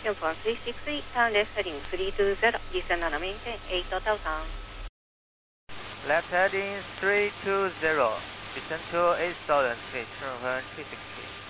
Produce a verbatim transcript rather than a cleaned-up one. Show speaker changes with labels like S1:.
S1: Jump one three six eight, turn left heading three two zero, descend and maintain eight thousand.
S2: Left heading three two zero, descend to eight thousand feet, turn one three six eight.